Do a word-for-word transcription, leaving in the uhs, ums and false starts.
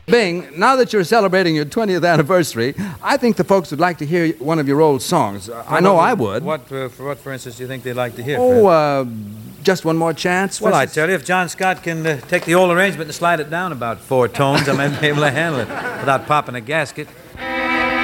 Bing, now that you're celebrating your twentieth anniversary, I think the folks would like to hear one of your old songs. Uh, I know what, I would. What, uh, for what, for instance, do you think they'd like to hear? Oh, uh, just one more chance? Well, I tell you, if John Scott can uh, take the old arrangement and slide it down about four tones, I might be able to handle it without popping a gasket.